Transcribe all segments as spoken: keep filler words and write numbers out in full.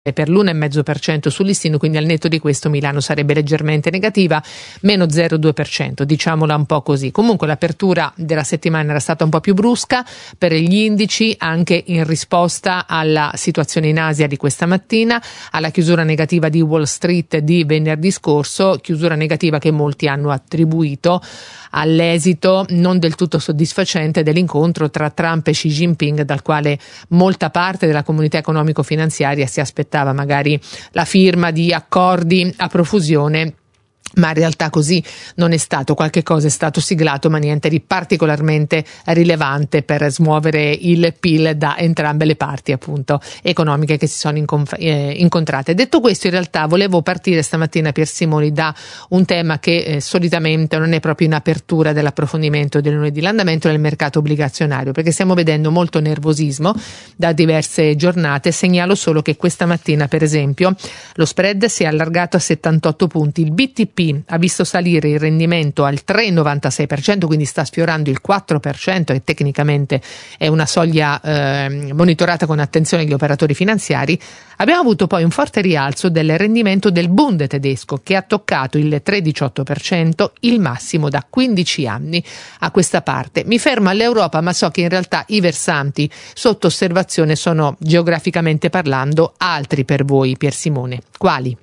per l'uno virgola cinque per cento sul listino, quindi al netto di questo Milano sarebbe leggermente negativa, meno zero virgola due per cento, diciamola un po' così. Comunque l'apertura della settimana era stata un po' più brusca per gli indici, anche in risposta alla situazione in Asia di questa mattina, alla chiusura negativa di Wall Street di venerdì scorso, chiusura negativa che molti hanno attribuito all'esito non del tutto soddisfacente dell'incontro tra Trump e Xi Jinping, dal quale molta parte della comunità economico-finanziaria si aspettava magari la firma di accordi a profusione, ma in realtà così non è stato. Qualche cosa è stato siglato, ma niente di particolarmente rilevante per smuovere il P I L da entrambe le parti appunto economiche che si sono inconf- eh, incontrate. Detto questo, in realtà volevo partire stamattina, Pier Simoni, da un tema che eh, solitamente non è proprio in apertura dell'approfondimento del lunedì, l'andamento del mercato obbligazionario, perché stiamo vedendo molto nervosismo da diverse giornate. Segnalo solo che questa mattina, per esempio, lo spread si è allargato a settantotto punti, il B T P ha visto salire il rendimento al tre virgola novantasei per cento, quindi sta sfiorando il quattro per cento e tecnicamente è una soglia eh, monitorata con attenzione dagli operatori finanziari. Abbiamo avuto poi un forte rialzo del rendimento del Bund tedesco, che ha toccato il tre virgola diciotto per cento, il massimo da quindici anni a questa parte. Mi fermo all'Europa, ma so che in realtà i versanti sotto osservazione sono, geograficamente parlando, altri per voi, Pier Simone. Quali?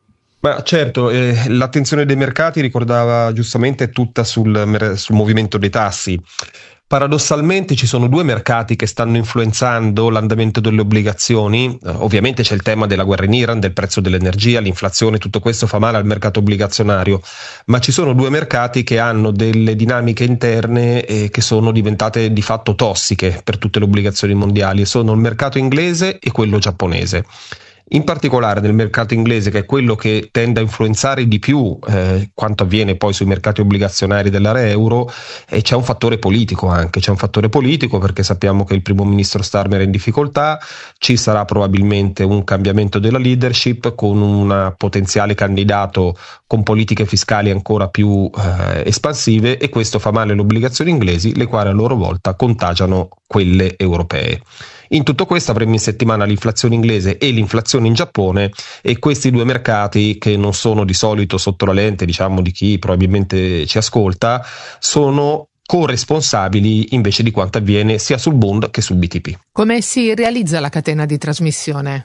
Ma certo, eh, l'attenzione dei mercati, ricordava giustamente, è tutta sul, sul movimento dei tassi. Paradossalmente ci sono due mercati che stanno influenzando l'andamento delle obbligazioni. Eh, ovviamente c'è il tema della guerra in Iran, del prezzo dell'energia, l'inflazione, tutto questo fa male al mercato obbligazionario, ma ci sono due mercati che hanno delle dinamiche interne eh, che sono diventate di fatto tossiche per tutte le obbligazioni mondiali, sono il mercato inglese e quello giapponese. In particolare nel mercato inglese, che è quello che tende a influenzare di più eh, quanto avviene poi sui mercati obbligazionari dell'area euro, e c'è un fattore politico anche, c'è un fattore politico perché sappiamo che il primo ministro Starmer è in difficoltà, ci sarà probabilmente un cambiamento della leadership con un potenziale candidato con politiche fiscali ancora più eh, espansive, e questo fa male alle obbligazioni inglesi, le quali a loro volta contagiano quelle europee. In tutto questo avremo in settimana l'inflazione inglese e l'inflazione in Giappone, e questi due mercati, che non sono di solito sotto la lente, diciamo, di chi probabilmente ci ascolta, sono corresponsabili invece di quanto avviene sia sul Bund che sul B T P. Come si realizza la catena di trasmissione?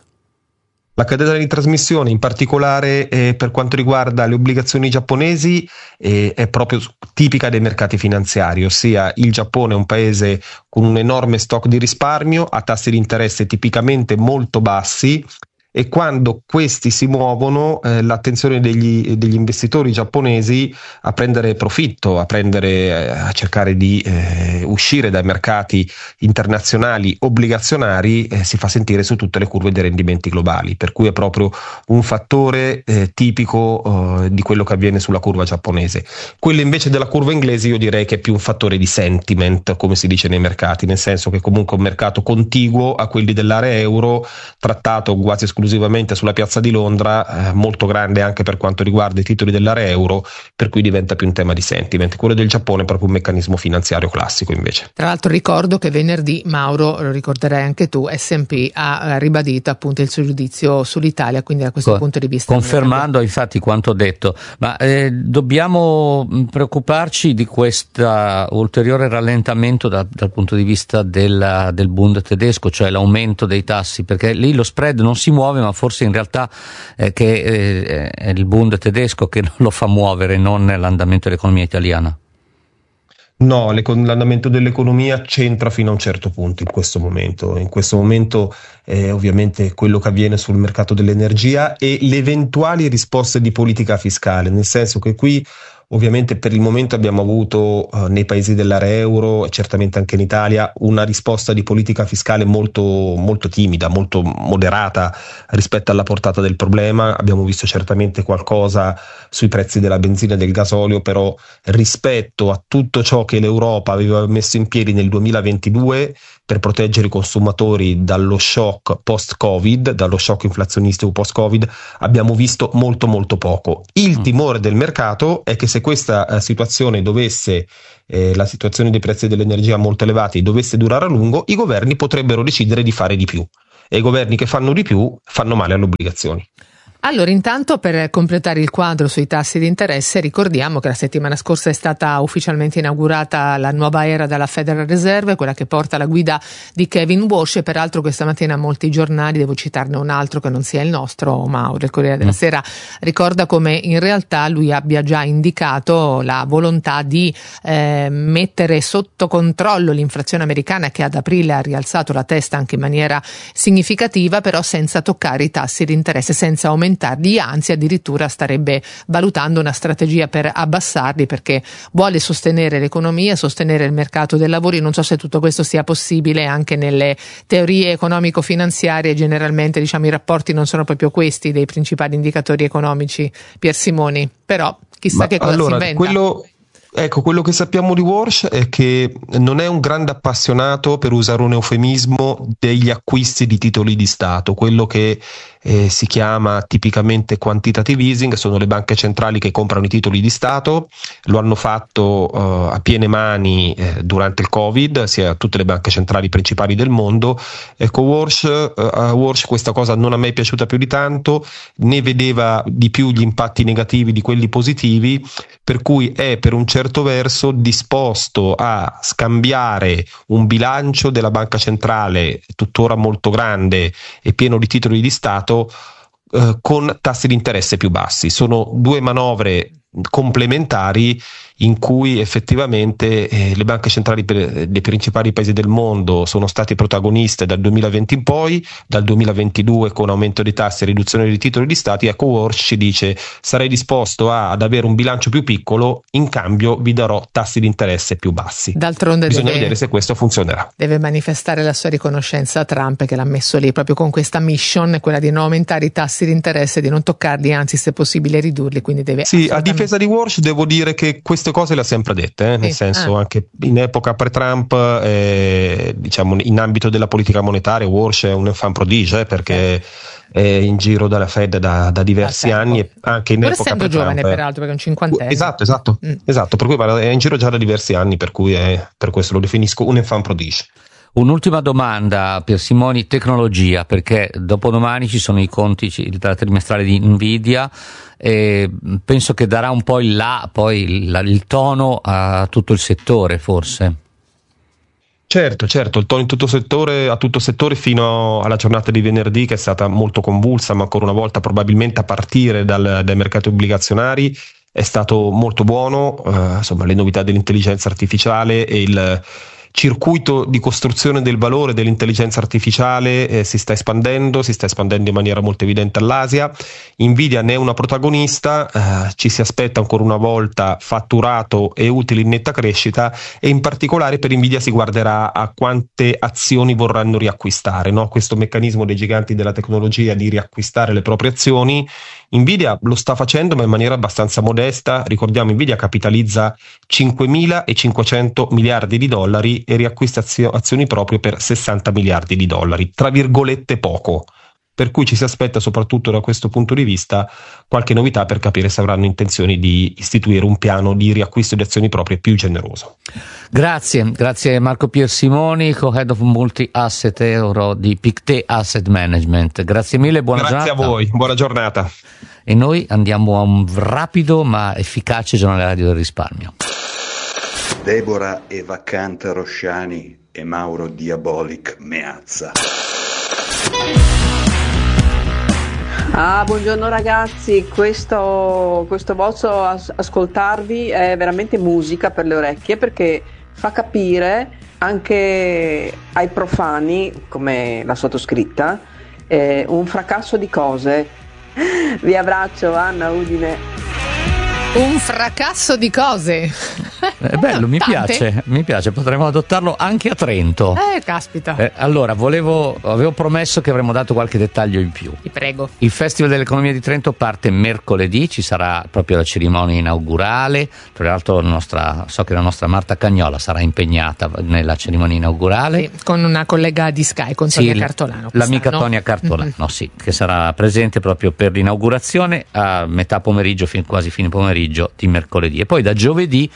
La catena di trasmissione, in particolare eh, per quanto riguarda le obbligazioni giapponesi, eh, è proprio tipica dei mercati finanziari, ossia il Giappone è un paese con un enorme stock di risparmio a tassi di interesse tipicamente molto bassi, e quando questi si muovono eh, l'attenzione degli, degli investitori giapponesi a prendere profitto, a prendere eh, a cercare di eh, uscire dai mercati internazionali obbligazionari eh, si fa sentire su tutte le curve dei rendimenti globali, per cui è proprio un fattore eh, tipico eh, di quello che avviene sulla curva giapponese. Quello invece della curva inglese io direi che è più un fattore di sentiment, come si dice nei mercati, nel senso che comunque è un mercato contiguo a quelli dell'area euro, trattato quasi esclusivamente sulla piazza di Londra, eh, molto grande anche per quanto riguarda i titoli dell'area euro, per cui diventa più un tema di sentiment. Quello del Giappone è proprio un meccanismo finanziario classico invece. Tra l'altro ricordo che venerdì, Mauro, lo ricorderai anche tu, S and P ha ribadito appunto il suo giudizio sull'Italia, quindi da questo Co- punto di vista confermando infatti quanto detto. Ma eh, dobbiamo preoccuparci di questo ulteriore rallentamento da, dal punto di vista della, del Bund tedesco, cioè l'aumento dei tassi, perché lì lo spread non si muove, ma forse in realtà eh, che eh, è il Bund tedesco che lo fa muovere, non l'andamento dell'economia italiana. No, l'andamento dell'economia c'entra fino a un certo punto in questo momento. In questo momento è ovviamente quello che avviene sul mercato dell'energia e le eventuali risposte di politica fiscale, nel senso che qui ovviamente per il momento abbiamo avuto uh, nei paesi dell'area euro e certamente anche in Italia una risposta di politica fiscale molto, molto timida, molto moderata rispetto alla portata del problema. Abbiamo visto certamente qualcosa sui prezzi della benzina e del gasolio, però rispetto a tutto ciò che l'Europa aveva messo in piedi nel duemilaventidue per proteggere i consumatori dallo shock post-Covid, dallo shock inflazionistico post-Covid, abbiamo visto molto molto poco. Il timore del mercato è che se questa eh, situazione dovesse, eh, la situazione dei prezzi dell'energia molto elevati, dovesse durare a lungo, i governi potrebbero decidere di fare di più. e i governi che fanno di più fanno male alle obbligazioni. Allora, intanto, per completare il quadro sui tassi di interesse, ricordiamo che la settimana scorsa è stata ufficialmente inaugurata la nuova era dalla Federal Reserve, quella che porta la guida di Kevin Walsh, e peraltro questa mattina molti giornali, devo citarne un altro che non sia il nostro, Mauro, il Corriere della Sera, ricorda come in realtà lui abbia già indicato la volontà di eh, mettere sotto controllo l'inflazione americana, che ad aprile ha rialzato la testa anche in maniera significativa, però senza toccare i tassi di interesse, senza aumentare anzi addirittura starebbe valutando una strategia per abbassarli, perché vuole sostenere l'economia, sostenere il mercato del lavoro. Io non so se tutto questo sia possibile anche nelle teorie economico-finanziarie. Generalmente, diciamo, i rapporti non sono proprio questi dei principali indicatori economici, Pier Simoni, però chissà Ma che cosa allora, si inventa. Quello... Ecco, quello che sappiamo di Walsh è che non è un grande appassionato, per usare un eufemismo, degli acquisti di titoli di Stato. Quello che eh, si chiama tipicamente quantitative easing sono le banche centrali che comprano i titoli di Stato. Lo hanno fatto eh, a piene mani eh, durante il Covid, sia tutte le banche centrali principali del mondo. Ecco, Walsh, eh, a Walsh questa cosa non a me è piaciuta più di tanto, ne vedeva di più gli impatti negativi di quelli positivi, per cui è per un certo verso disposto a scambiare un bilancio della banca centrale tuttora molto grande e pieno di titoli di Stato eh, con tassi di interesse più bassi. Sono due manovre complementari in cui effettivamente eh, le banche centrali per, dei principali paesi del mondo sono state protagoniste dal duemilaventi in poi, dal duemilaventidue con aumento dei tassi e riduzione dei titoli di Stati. Ecco, Walsh ci dice: sarei disposto a, ad avere un bilancio più piccolo, in cambio vi darò tassi di interesse più bassi. D'altronde bisogna deve, vedere se questo funzionerà. Deve manifestare la sua riconoscenza a Trump, che l'ha messo lì proprio con questa mission, quella di non aumentare i tassi di interesse, di non toccarli, anzi se possibile ridurli, quindi deve sì, assolutamente... a difesa di Walsh devo dire che queste cose le ha sempre dette, eh? nel sì. senso ah. anche in epoca pre-Trump, eh, diciamo in ambito della politica monetaria Walsh è un enfant prodige, eh, perché eh. è in giro dalla Fed da, da diversi ah, anni, e anche in pur epoca essendo pre-Trump, giovane peraltro, perché è un cinquantenne. Esatto, esatto, mm. esatto, per cui è in giro già da diversi anni, per cui è, per questo lo definisco un enfant prodige. Un'ultima domanda, Pier Simoni, tecnologia, perché dopodomani ci sono i conti della trimestrale di Nvidia e penso che darà un po' il là, poi il, il tono a tutto il settore, forse. Certo, certo, il tono in tutto settore, a tutto settore fino alla giornata di venerdì, che è stata molto convulsa, ma ancora una volta probabilmente a partire dal, dai mercati obbligazionari è stato molto buono, eh, insomma le novità dell'intelligenza artificiale e il circuito di costruzione del valore dell'intelligenza artificiale eh, si sta espandendo, si sta espandendo in maniera molto evidente all'Asia. Nvidia ne è una protagonista, eh, ci si aspetta ancora una volta fatturato e utili in netta crescita, e in particolare per Nvidia si guarderà a quante azioni vorranno riacquistare, no? Questo meccanismo dei giganti della tecnologia di riacquistare le proprie azioni. Nvidia lo sta facendo, ma in maniera abbastanza modesta. Ricordiamo, Nvidia capitalizza cinquemilacinquecento miliardi di dollari e riacquista azioni proprio per sessanta miliardi di dollari, tra virgolette poco, per cui ci si aspetta soprattutto da questo punto di vista qualche novità per capire se avranno intenzioni di istituire un piano di riacquisto di azioni proprie più generoso. Grazie, grazie Marco Pier Simoni, co-head of multi asset euro di Pictet Asset Management. Grazie mille, buona grazie giornata. Grazie a voi, buona giornata. E noi andiamo a un rapido ma efficace giornale radio del risparmio. Deborah e Vacante Rosciani e Mauro Diabolic Meazza. Ah, buongiorno ragazzi, questo, questo vostro as- ascoltarvi è veramente musica per le orecchie, perché fa capire anche ai profani come la sottoscritta eh, un fracasso di cose. Vi abbraccio, Anna Udine. Un fracasso di cose. È bello, mi piace, mi piace, potremmo adottarlo anche a Trento. Eh, caspita. Eh, allora, volevo, avevo promesso che avremmo dato qualche dettaglio in più. Ti prego. Il Festival dell'Economia di Trento parte mercoledì, ci sarà proprio la cerimonia inaugurale. Tra l'altro, la nostra, so che la nostra Marta Cagnola sarà impegnata nella cerimonia inaugurale. Sì, con una collega di Sky, con Tonia sì, Cartolano. L'amica Tonia Cartolano, mm-hmm. sì, che sarà presente proprio per l'inaugurazione a metà pomeriggio, fin, quasi fine pomeriggio di mercoledì. E poi da giovedì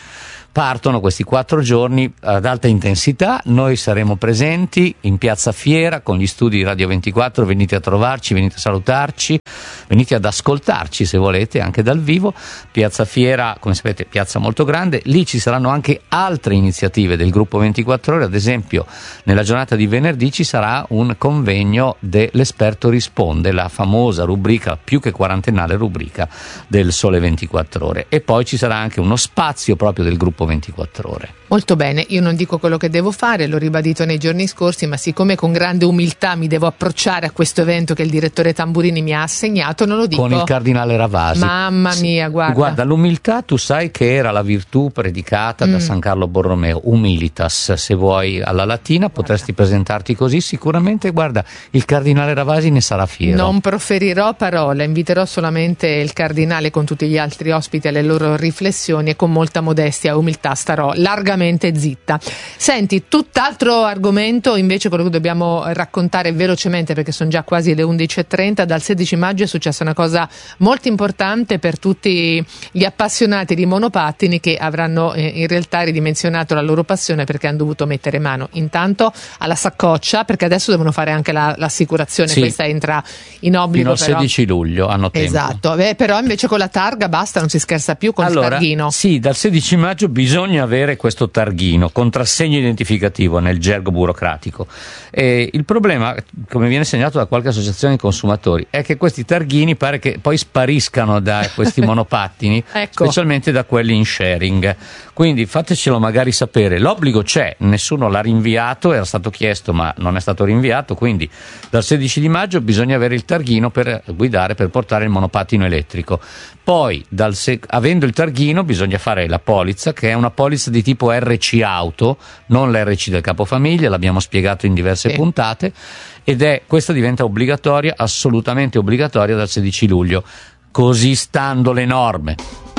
partono questi quattro giorni ad alta intensità. Noi saremo presenti in Piazza Fiera con gli studi di Radio ventiquattro, venite a trovarci, venite a salutarci, venite ad ascoltarci se volete anche dal vivo. Piazza Fiera, come sapete, piazza molto grande, lì ci saranno anche altre iniziative del gruppo ventiquattro ore, ad esempio nella giornata di venerdì ci sarà un convegno dell'Esperto Risponde, la famosa rubrica, più che quarantennale rubrica del Sole ventiquattro ore, e poi ci sarà anche uno spazio proprio del gruppo ventiquattro ore. Molto bene, io non dico quello che devo fare, l'ho ribadito nei giorni scorsi, ma siccome con grande umiltà mi devo approcciare a questo evento che il direttore Tamburini mi ha assegnato, non lo dico. Con il cardinale Ravasi. Mamma mia, guarda. Guarda, l'umiltà tu sai che era la virtù predicata mm. da San Carlo Borromeo, humilitas, se vuoi alla latina potresti guarda. presentarti così, sicuramente, guarda, il cardinale Ravasi ne sarà fiero. Non proferirò parole, inviterò solamente il cardinale con tutti gli altri ospiti alle loro riflessioni e con molta modestia e umiltà starò largamente zitta. Senti, tutt'altro argomento invece, quello che dobbiamo raccontare velocemente perché sono già quasi le undici e trenta. Dal sedici maggio è successa una cosa molto importante per tutti gli appassionati di monopattini che avranno eh, in realtà ridimensionato la loro passione perché hanno dovuto mettere mano intanto alla saccoccia, perché adesso devono fare anche la, l'assicurazione, sì. Questa entra in obbligo fino al sedici luglio hanno tempo. Esatto. Beh, però invece con la targa basta, non si scherza più con allora, il targhino. Sì, dal sedici maggio bisogna avere questo targhino, contrassegno identificativo nel gergo burocratico. E il problema, come viene segnalato da qualche associazione di consumatori, è che questi targhini pare che poi spariscano da questi monopattini, ecco. Specialmente da quelli in sharing. Quindi fatecelo magari sapere. L'obbligo c'è, nessuno l'ha rinviato, era stato chiesto ma non è stato rinviato, quindi dal sedici di maggio bisogna avere il targhino per guidare, per portare il monopattino elettrico. Poi, dal se- avendo il targhino, bisogna fare la polizza, che è una polizza di tipo R C auto, non l'R C del capofamiglia, l'abbiamo spiegato in diverse sì. puntate, ed è questa diventa obbligatoria, assolutamente obbligatoria dal sedici luglio, così stando le norme.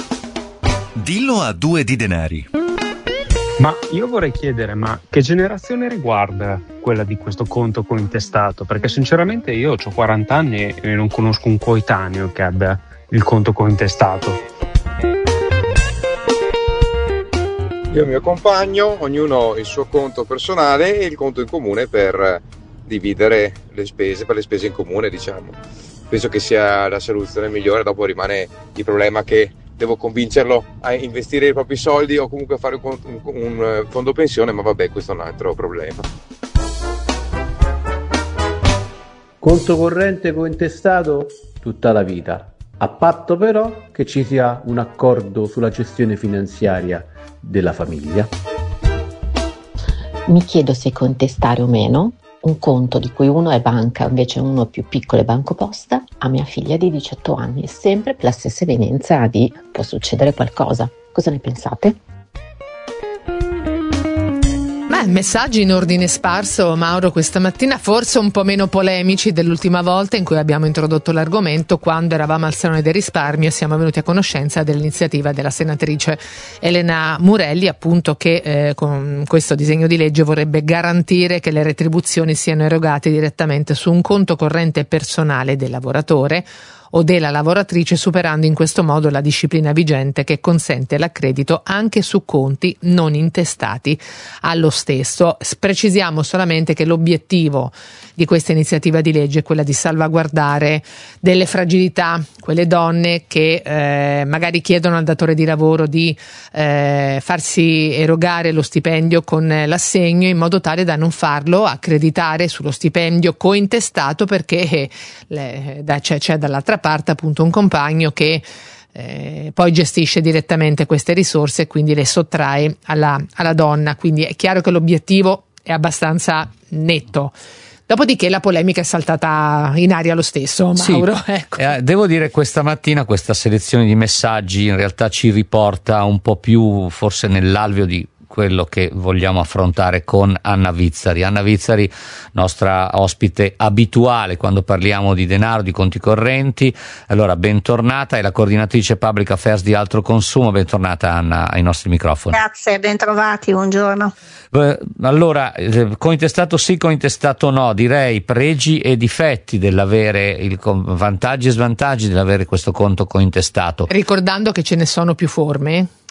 Dillo a due di denari. Ma io vorrei chiedere, ma che generazione riguarda quella di questo conto cointestato? Perché sinceramente io ho quaranta anni e non conosco un coetaneo che abbia il conto cointestato. Io e il mio compagno, ognuno il suo conto personale e il conto in comune per dividere le spese, per le spese in comune, diciamo. Penso che sia la soluzione migliore, dopo rimane il problema che devo convincerlo a investire i propri soldi o comunque a fare un, un, un fondo pensione, ma vabbè, questo è un altro problema. Conto corrente cointestato tutta la vita, a patto però che ci sia un accordo sulla gestione finanziaria della famiglia. Mi chiedo se contestare o meno un conto di cui uno è banca, invece uno più piccolo è BancoPosta, a mia figlia di diciotto anni, sempre per la stessa evidenza di può succedere qualcosa. Cosa ne pensate? Beh, messaggi in ordine sparso, Mauro, questa mattina, forse un po' meno polemici dell'ultima volta in cui abbiamo introdotto l'argomento, quando eravamo al Salone del Risparmio e siamo venuti a conoscenza dell'iniziativa della senatrice Elena Murelli, appunto, che eh, con questo disegno di legge vorrebbe garantire che le retribuzioni siano erogate direttamente su un conto corrente personale del lavoratore o della lavoratrice, superando in questo modo la disciplina vigente che consente l'accredito anche su conti non intestati allo stesso. Precisiamo solamente che l'obiettivo di questa iniziativa di legge è quella di salvaguardare delle fragilità, quelle donne che eh, magari chiedono al datore di lavoro di eh, farsi erogare lo stipendio con l'assegno, in modo tale da non farlo accreditare sullo stipendio cointestato, perché le, da, c'è, c'è dall'altra parte appunto un compagno che eh, poi gestisce direttamente queste risorse e quindi le sottrae alla, alla donna. Quindi è chiaro che l'obiettivo è abbastanza netto. Dopodiché la polemica è saltata in aria lo stesso, Mauro. Sì, ecco. eh, devo dire questa mattina questa selezione di messaggi in realtà ci riporta un po' più forse nell'alveo di quello che vogliamo affrontare con Anna Vizzari. Anna Vizzari, nostra ospite abituale quando parliamo di denaro, di conti correnti. Allora, bentornata, è la coordinatrice Public Affairs di Altro Consumo. Bentornata, Anna, ai nostri microfoni. Grazie, bentrovati, buongiorno. Eh, allora, eh, cointestato sì, cointestato no, direi pregi e difetti dell'avere, il, vantaggi e svantaggi dell'avere questo conto cointestato. Ricordando che ce ne sono più forme.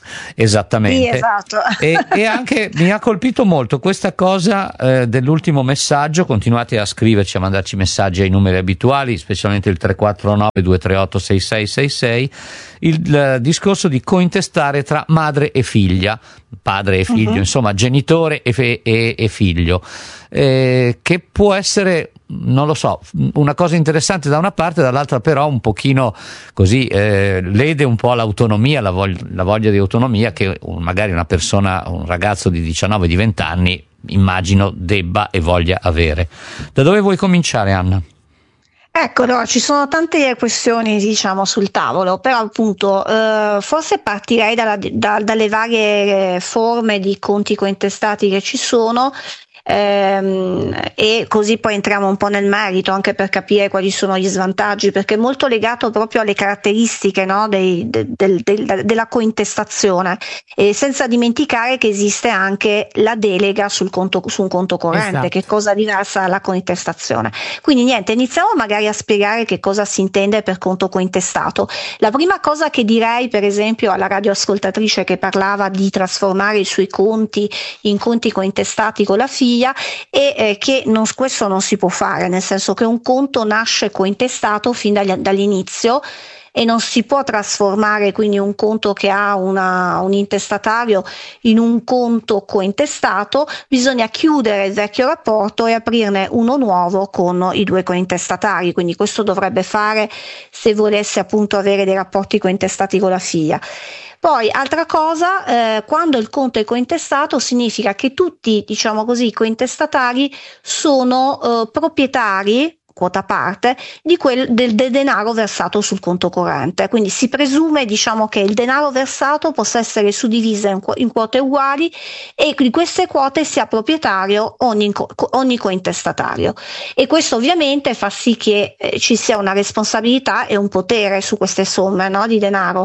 Esattamente. Sì, esatto. E, e anche mi ha colpito molto questa cosa eh, dell'ultimo messaggio. Continuate a scriverci, a mandarci messaggi ai numeri abituali, specialmente il tre quattro nove due tre otto sei sei sei sei, il eh, discorso di cointestare tra madre e figlia, padre e figlio, uh-huh. insomma genitore e, fe- e, e figlio, eh, che può essere, non lo so, una cosa interessante da una parte, dall'altra però un pochino così eh, lede un po' l'autonomia, la, vog- la voglia di autonomia che magari una persona, un ragazzo di diciannove, di venti anni, immagino debba e voglia avere. Da dove vuoi cominciare, Anna? Ecco, no, ci sono tante questioni, diciamo, sul tavolo, però appunto eh, forse partirei dalla, da, dalle varie forme di conti cointestati che ci sono. Ehm, e così poi entriamo un po' nel merito, anche per capire quali sono gli svantaggi, perché è molto legato proprio alle caratteristiche, no, dei, de, del, del, della cointestazione, e senza dimenticare che esiste anche la delega sul conto, su un conto corrente, esatto. Che è cosa diversa dalla cointestazione. Quindi niente, iniziamo magari a spiegare che cosa si intende per conto cointestato. La prima cosa che direi, per esempio, alla radioascoltatrice che parlava di trasformare i suoi conti in conti cointestati con la figlia, e eh, che non, questo non si può fare, nel senso che un conto nasce cointestato fin dagli, dall'inizio e non si può trasformare quindi un conto che ha una, un intestatario in un conto cointestato. Bisogna chiudere il vecchio rapporto e aprirne uno nuovo con i due cointestatari, quindi questo dovrebbe fare se volesse appunto avere dei rapporti cointestati con la figlia. Poi, altra cosa, eh, quando il conto è cointestato significa che tutti, diciamo così, i cointestatari sono eh, proprietari, quota parte, di quel, del, del denaro versato sul conto corrente. Quindi si presume, diciamo, che il denaro versato possa essere suddiviso in, in quote uguali e di queste quote sia proprietario ogni, ogni cointestatario. E questo ovviamente fa sì che eh, ci sia una responsabilità e un potere su queste somme, no, di denaro,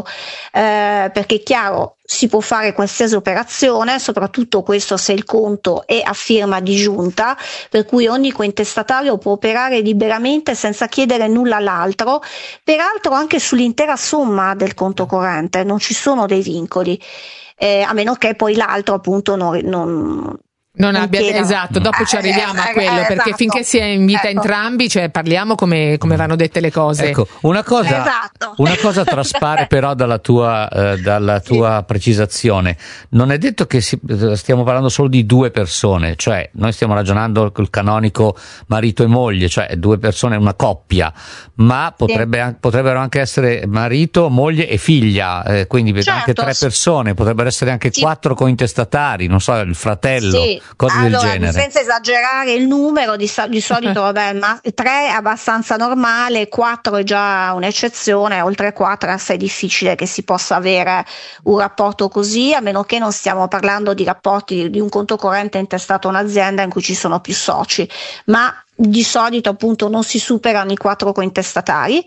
eh, perché è chiaro, si può fare qualsiasi operazione, soprattutto questo se il conto è a firma di giunta, per cui ogni cointestatario può operare liberamente senza chiedere nulla all'altro, peraltro anche sull'intera somma del conto corrente, non ci sono dei vincoli, eh, a meno che poi l'altro appunto non, non Non abbia, esatto, dopo ci arriviamo a quello, perché esatto. Finché si è in vita ecco. entrambi, cioè parliamo come, come vanno dette le cose. Ecco, una cosa, esatto. una cosa traspare però dalla tua, eh, dalla tua sì. precisazione. Non è detto che si, stiamo parlando solo di due persone, cioè noi stiamo ragionando col canonico marito e moglie, cioè due persone, una coppia, ma potrebbe, sì. potrebbero anche essere marito, moglie e figlia, eh, quindi certo. anche tre persone, potrebbero essere anche sì. quattro cointestatari, non so, il fratello. Sì. Cose allora, del genere. Senza esagerare il numero, di, di solito vabbè, ma tre è abbastanza normale, quattro è già un'eccezione, oltre quattro è assai difficile che si possa avere un rapporto così, a meno che non stiamo parlando di rapporti di un conto corrente intestato a un'azienda in cui ci sono più soci, ma di solito appunto non si superano i quattro cointestatari.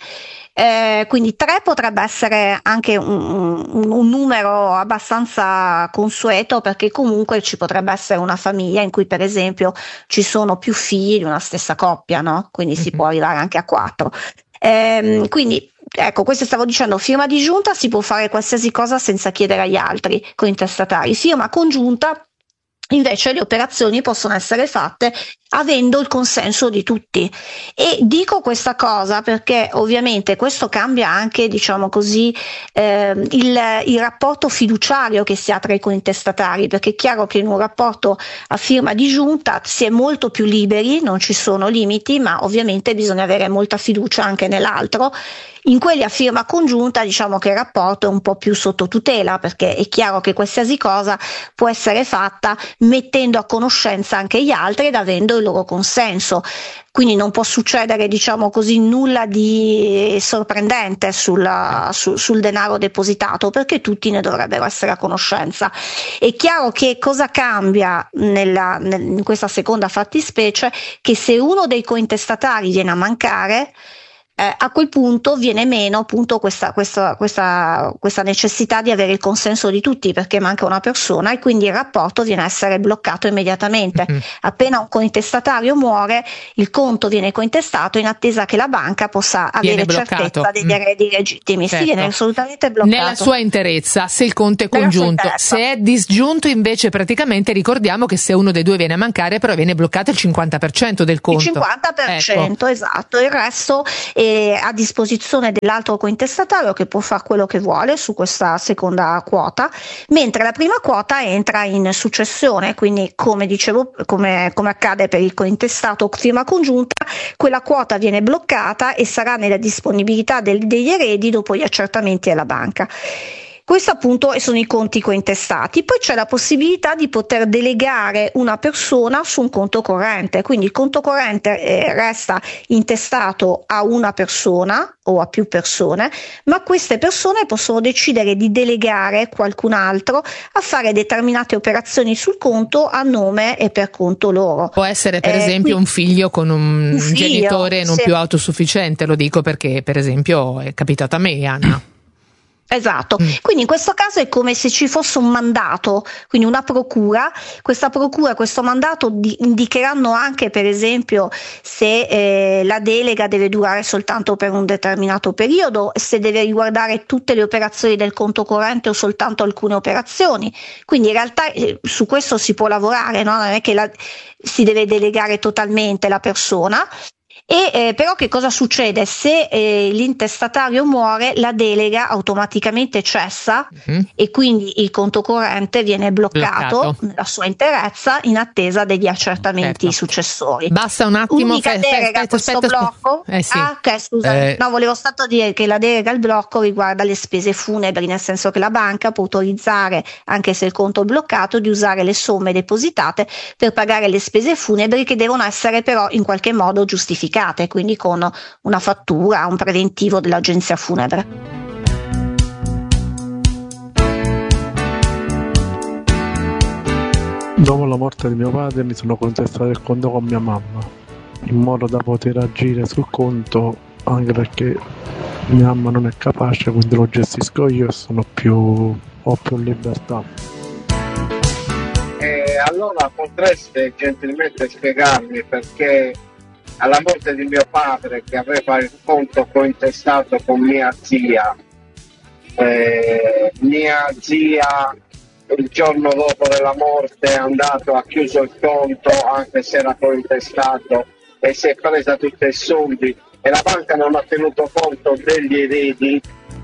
Eh, quindi tre potrebbe essere anche un, un, un numero abbastanza consueto, perché comunque ci potrebbe essere una famiglia in cui per esempio ci sono più figli di una stessa coppia, no? Quindi mm-hmm. si può arrivare anche a quattro. Eh, quindi ecco, questo stavo dicendo, firma di giunta si può fare qualsiasi cosa senza chiedere agli altri cointestatari. Firma congiunta invece le operazioni possono essere fatte avendo il consenso di tutti, e dico questa cosa perché ovviamente questo cambia anche, diciamo così, eh, il, il rapporto fiduciario che si ha tra i cointestatari, perché è chiaro che in un rapporto a firma di giunta si è molto più liberi, non ci sono limiti, ma ovviamente bisogna avere molta fiducia anche nell'altro. In quelli a firma congiunta diciamo che il rapporto è un po' più sotto tutela, perché è chiaro che qualsiasi cosa può essere fatta mettendo a conoscenza anche gli altri ed avendo il loro consenso, quindi non può succedere, diciamo così, nulla di sorprendente sulla, su, sul denaro depositato, perché tutti ne dovrebbero essere a conoscenza. È chiaro che cosa cambia nella, nel, in questa seconda fattispecie, che se uno dei cointestatari viene a mancare, eh, a quel punto viene meno appunto questa, questa, questa, questa necessità di avere il consenso di tutti, perché manca una persona e quindi il rapporto viene a essere bloccato immediatamente. Mm-hmm. Appena un cointestatario muore, il conto viene cointestato in attesa che la banca possa avere certezza degli eredi legittimi. Certo. Si viene assolutamente bloccato nella sua interezza, se il conto è congiunto. Se è disgiunto invece, praticamente ricordiamo che se uno dei due viene a mancare, però viene bloccato il cinquanta per cento del conto. Il cinquanta per cento, ecco. Esatto, il resto è a disposizione dell'altro cointestatario, che può fare quello che vuole su questa seconda quota, mentre la prima quota entra in successione, quindi come dicevo, come, come accade per il cointestato firma congiunta, quella quota viene bloccata e sarà nella disponibilità del, degli eredi dopo gli accertamenti alla banca. Questo appunto sono i conti cointestati. Poi c'è la possibilità di poter delegare una persona su un conto corrente, quindi il conto corrente eh, resta intestato a una persona o a più persone, ma queste persone possono decidere di delegare qualcun altro a fare determinate operazioni sul conto a nome e per conto loro. Può essere per eh, esempio quindi, un figlio con un, un figlio, genitore non sì. più autosufficiente, lo dico perché per esempio è capitato a me, Anna. Esatto, mm. quindi in questo caso è come se ci fosse un mandato, quindi una procura. Questa procura, questo mandato di, indicheranno anche per esempio se eh, la delega deve durare soltanto per un determinato periodo, se deve riguardare tutte le operazioni del conto corrente o soltanto alcune operazioni. Quindi in realtà eh, su questo si può lavorare, no? Non è che la, si deve delegare totalmente la persona. E eh, però che cosa succede? Se eh, l'intestatario muore, la delega automaticamente cessa mm-hmm. e quindi il conto corrente viene bloccato, bloccato nella sua interezza in attesa degli accertamenti certo. successori. Basta un attimo. L'unica fe- delega a questo aspetta, blocco eh sì. ah, ok, scusa. Eh. No, volevo stato dire che la delega al blocco riguarda le spese funebri, nel senso che la banca può autorizzare, anche se il conto è bloccato, di usare le somme depositate per pagare le spese funebri, che devono essere però in qualche modo giustificate, quindi con una fattura, un preventivo dell'agenzia funebre. Dopo la morte di mio padre mi sono contestato il conto con mia mamma, in modo da poter agire sul conto, anche perché mia mamma non è capace, quindi lo gestisco io e sono più, ho più libertà. E allora potreste gentilmente spiegarmi perché alla morte di mio padre, che aveva il conto cointestato con mia zia, eh, mia zia il giorno dopo della morte è andato, ha chiuso il conto anche se era cointestato e si è presa tutti i soldi e la banca non ha tenuto conto degli eredi.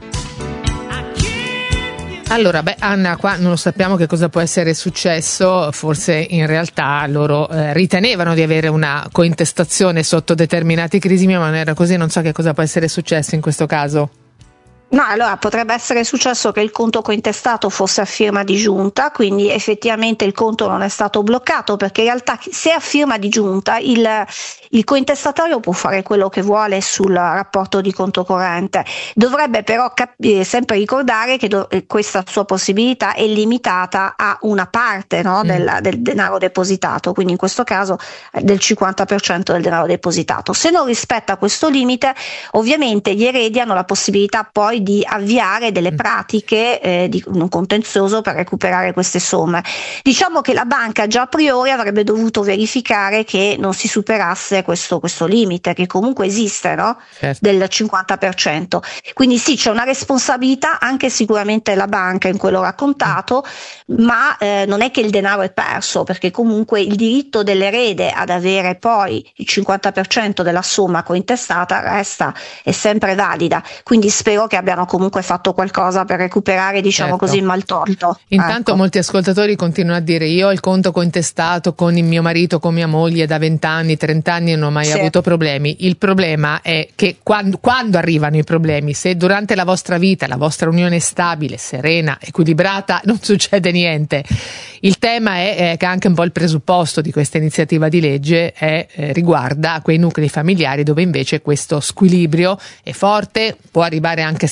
Allora, beh, Anna, qua non lo sappiamo che cosa può essere successo, forse in realtà loro eh, ritenevano di avere una cointestazione sotto determinati crismi, ma non era così, non so che cosa può essere successo in questo caso. No, allora potrebbe essere successo che il conto cointestato fosse a firma di giunta, quindi effettivamente il conto non è stato bloccato, perché in realtà se è a firma di giunta il, il cointestatario può fare quello che vuole sul rapporto di conto corrente. Dovrebbe però cap- sempre ricordare che do- questa sua possibilità è limitata a una parte, no, mm. del, del denaro depositato, quindi in questo caso del cinquanta per cento del denaro depositato. Se non rispetta questo limite, ovviamente gli eredi hanno la possibilità poi di avviare delle pratiche eh, di un contenzioso per recuperare queste somme. Diciamo che la banca già a priori avrebbe dovuto verificare che non si superasse questo, questo limite, che comunque esiste, no? Certo. Del cinquanta per cento. Quindi sì, c'è una responsabilità anche sicuramente della banca in quello raccontato, ma eh, non è che il denaro è perso, perché comunque il diritto dell'erede ad avere poi il cinquanta per cento della somma cointestata resta, è sempre valida. Quindi spero che abbiano comunque fatto qualcosa per recuperare, diciamo certo. così, il maltolto. Intanto ecco. Molti ascoltatori continuano a dire: io ho il conto cointestato con il mio marito, con mia moglie da venti anni, trenta anni e non ho mai sì. avuto problemi. Il problema è che quando, quando arrivano i problemi, se durante la vostra vita la vostra unione è stabile, serena, equilibrata, non succede niente. Il tema è, è che anche un po' il presupposto di questa iniziativa di legge è, eh, riguarda quei nuclei familiari dove invece questo squilibrio è forte, può arrivare anche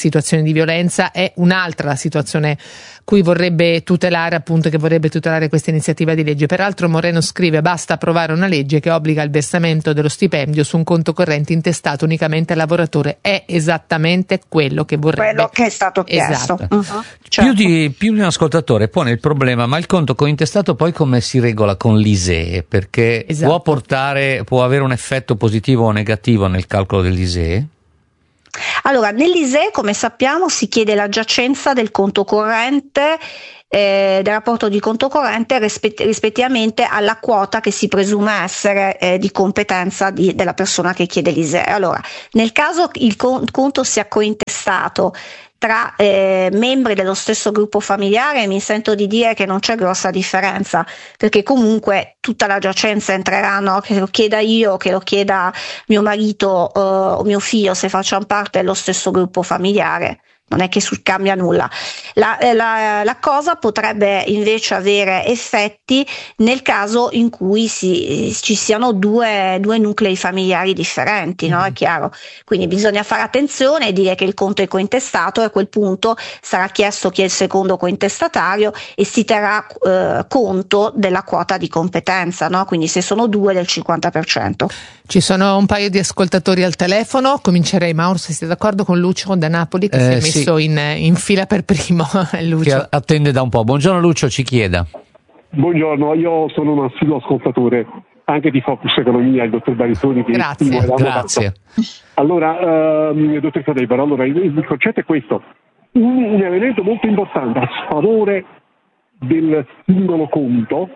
situazioni di violenza. È un'altra la situazione cui vorrebbe tutelare, appunto, che vorrebbe tutelare questa iniziativa di legge. Peraltro Moreno scrive: basta approvare una legge che obbliga il versamento dello stipendio su un conto corrente intestato unicamente al lavoratore. È esattamente quello che vorrebbe. Quello che è stato chiesto. Esatto. Uh-huh. Certo. Più di, più di un ascoltatore pone il problema: ma il conto cointestato poi come si regola con l'I S E E? Perché Esatto. può portare, può avere un effetto positivo o negativo nel calcolo dell'I S E E? Allora, nell'I S E E, come sappiamo, si chiede la giacenza del conto corrente, eh, del rapporto di conto corrente rispett- rispettivamente alla quota che si presume essere eh, di competenza di, della persona che chiede l'I S E E. Allora, nel caso il con- conto sia cointestato tra eh, membri dello stesso gruppo familiare, mi sento di dire che non c'è grossa differenza, perché comunque tutta la giacenza entrerà, no? Che lo chieda io, che lo chieda mio marito eh, o mio figlio, se facciano parte dello stesso gruppo familiare, non è che su- cambia nulla. La, la, la cosa potrebbe invece avere effetti nel caso in cui si, ci siano due, due nuclei familiari differenti, no? È chiaro. Quindi bisogna fare attenzione e dire che il conto è cointestato, e a quel punto sarà chiesto chi è il secondo cointestatario e si terrà eh, conto della quota di competenza, no? Quindi se sono due, del cinquanta per cento. Ci sono un paio di ascoltatori al telefono. Comincerei, Mauro, se siete d'accordo, con Lucio da Napoli, che Eh, si è sì. messo in, in fila per primo. Lucio. Che attende da un po'. Buongiorno Lucio, ci chieda. Buongiorno, io sono un assiduo ascoltatore anche di Focus Economia, il dottor Barisoni, che Grazie. stimo e amo Grazie. tanto. Allora, ehm, dottor Fadebaro, allora il, il concetto è questo: un, un elemento molto importante a sfavore del singolo conto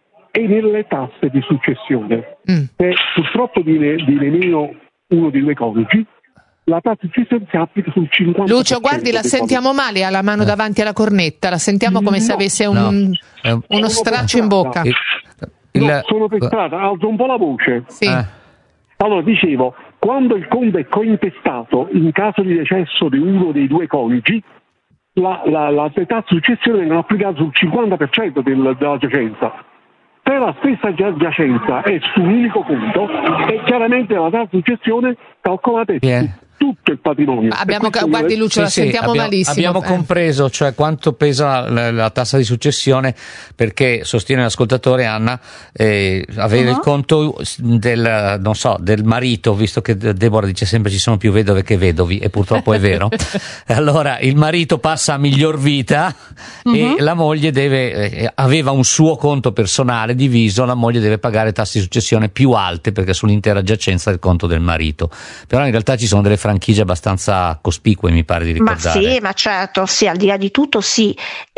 e nelle tasse di successione. Mm. Se purtroppo viene, viene meno uno dei due coniugi, la tassa di successione si applica sul cinquanta per cento. Lucio, guardi, la dei sentiamo male, ha la mano davanti alla cornetta, la sentiamo come se No, avesse un, no. Eh, uno Sono straccio in per bocca. strada. Il- No, sono per strada, alzo un po' la voce. Sì. Eh. Allora, dicevo, quando il conto è cointestato in caso di decesso di uno dei due coniugi, la, la, la, le tasse di successione vengono applicate sul cinquanta per cento del, della giacenza. Se la stessa gia- giacenza è su un unico conto, e chiaramente la tassa di successione calcolata è Yeah. su tutto il patrimonio. Abbiamo, E questo guardi è- Lucio, la Sì, sì, sentiamo abbiamo, malissimo. abbiamo Eh. compreso, cioè quanto pesa la, la tassa di successione, perché sostiene l'ascoltatore Anna, eh, avere Uh-huh. il conto del, non so, del marito, visto che Deborah dice sempre ci sono più vedove che vedovi, e purtroppo è vero. Allora il marito passa a miglior vita Uh-huh. e la moglie deve, eh, aveva un suo conto personale diviso, la moglie deve pagare tasse di successione più alte perché sull'intera giacenza del conto del marito. Però in realtà ci sono delle franchigie abbastanza cospicue, mi pare di Ma ricordare. sì, ma certo, sì, al di là di tutto sì.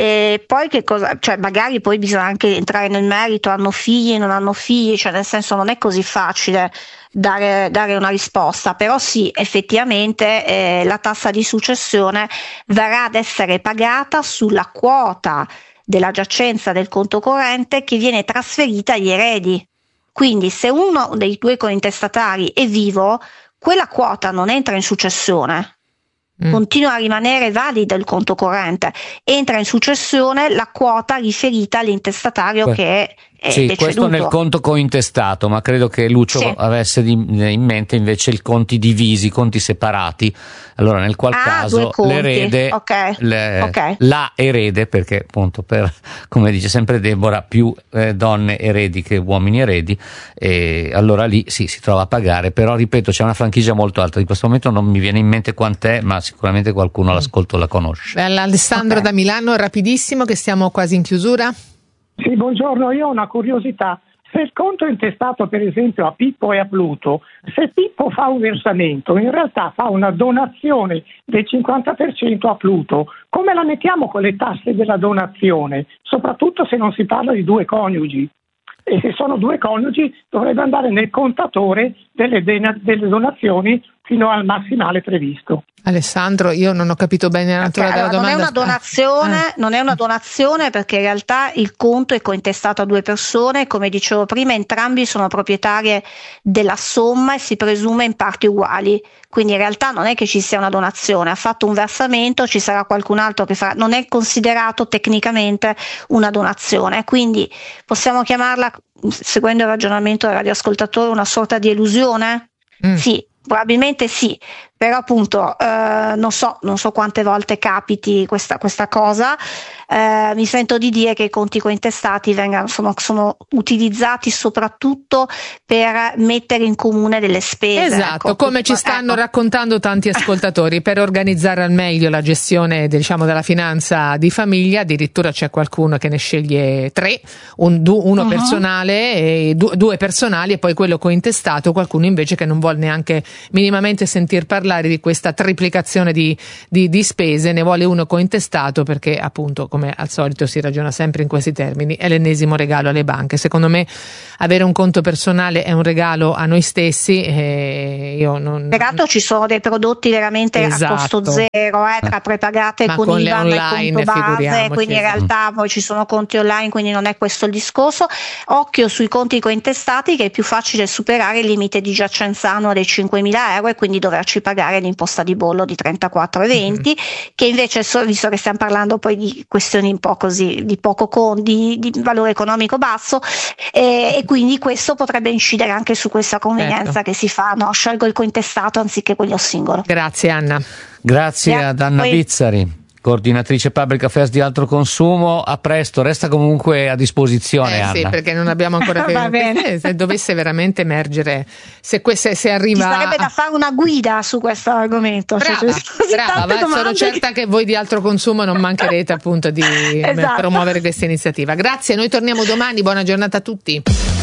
E poi che cosa, cioè magari poi bisogna anche entrare nel merito, hanno figli, non hanno figli, cioè nel senso non è così facile dare, dare una risposta, però sì, effettivamente eh, la tassa di successione verrà ad essere pagata sulla quota della giacenza del conto corrente che viene trasferita agli eredi. Quindi se uno dei due cointestatari è vivo, quella quota non entra in successione, Mm. continua a rimanere valido il conto corrente, entra in successione la quota riferita all'intestatario Que- che è, è Sì, deceduto. questo nel conto cointestato, ma credo che Lucio Sì. avesse di- in mente invece i conti divisi, i conti separati. Allora, nel qual Ah, caso due conti. l'erede, Ok, le- ok. la erede, perché appunto per, come dice sempre Deborah, più eh, donne eredi che uomini eredi, e allora lì sì, si trova a pagare, però ripeto, c'è una franchigia molto alta. In questo momento non mi viene in mente quant'è, ma sicuramente qualcuno all'ascolto la conosce. Bella, Alessandro Ok. da Milano, rapidissimo, che stiamo quasi in chiusura. Sì, buongiorno, io ho una curiosità. Se il conto è intestato per esempio a Pippo e a Pluto, se Pippo fa un versamento, in realtà fa una donazione del cinquanta per cento a Pluto, come la mettiamo con le tasse della donazione? Soprattutto se non si parla di due coniugi. E se sono due coniugi dovrebbe andare nel contatore delle, dena- delle donazioni fino al massimale previsto. Alessandro, io non ho capito bene la natura Allora, della non è domanda. una donazione, Ah. non è una donazione perché in realtà il conto è cointestato a due persone, come dicevo prima, entrambi sono proprietarie della somma e si presume in parti uguali. Quindi in realtà non è che ci sia una donazione, ha fatto un versamento, ci sarà qualcun altro che farà, non è considerato tecnicamente una donazione, quindi possiamo chiamarla, seguendo il ragionamento del radioascoltatore, una sorta di elusione? Mm. Sì, probabilmente sì, però appunto eh, non so, non so quante volte capiti questa, questa cosa. Eh, mi sento di dire che i conti cointestati vengano, sono, sono utilizzati soprattutto per mettere in comune delle spese. Esatto, ecco, come ci stanno ecco. raccontando tanti ascoltatori, per organizzare al meglio la gestione, diciamo, della finanza di famiglia. Addirittura c'è qualcuno che ne sceglie tre, un, du, uno uh-huh. personale, e du, due personali e poi quello cointestato, qualcuno invece che non vuole neanche minimamente sentir parlare di questa triplicazione di, di, di spese, ne vuole uno cointestato perché appunto, come al solito si ragiona sempre in questi termini, è l'ennesimo regalo alle banche. Secondo me avere un conto personale è un regalo a noi stessi. E io non... Peraltro ci sono dei prodotti veramente esatto. a costo zero, eh, tra prepagate Ma con, con I V A online, e conto base, quindi in esatto. realtà poi ci sono conti online, quindi non è questo il discorso. Occhio sui conti cointestati, che è più facile superare il limite di giacenza annua dei cinquemila euro e quindi doverci pagare l'imposta di bollo di trentaquattro virgola venti, mm-hmm. che invece, visto che stiamo parlando poi di questioni un po' così di poco con, di, di valore economico basso, eh, e quindi questo potrebbe incidere anche su questa convenienza certo. che si fa, no? Scelgo il cointestato anziché quello singolo. Grazie Anna. Grazie yeah. ad Anna poi... Bizzari, coordinatrice Public Affairs di Altro Consumo. A presto, resta comunque a disposizione eh, Anna. Sì, perché non abbiamo ancora Va bene. Eh, se dovesse veramente emergere, se, se, se arriva ci sarebbe da fare una guida su questo argomento. Brava, cioè, brava, ma sono certa che voi di Altro Consumo non mancherete appunto di esatto. promuovere questa iniziativa. Grazie, noi torniamo domani, buona giornata a tutti.